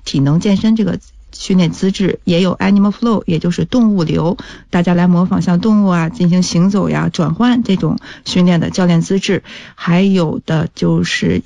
体能健身这个训练资质，也有 Animal Flow， 也就是动物流，大家来模仿像动物啊进行行走呀、转换这种训练的教练资质，还有的就是